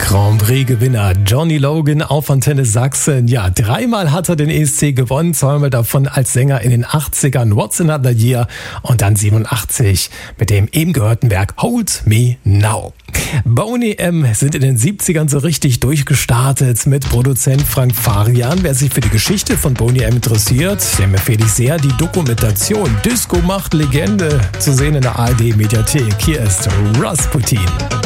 Grand Prix-Gewinner Johnny Logan auf Antenne Sachsen. Ja, 3-mal hat er den ESC gewonnen, 2-mal davon als Sänger in den 80ern What's Another Year und dann 87 mit dem eben gehörten Werk Hold Me Now. Boney M. sind in den 70ern so richtig durchgestartet mit Produzent Frank Farian. Wer sich für die Geschichte von Boney M. interessiert, dem empfehle ich sehr die Dokumentation Disco macht Legende zu sehen in der ARD-Mediathek. Hier ist Rasputin.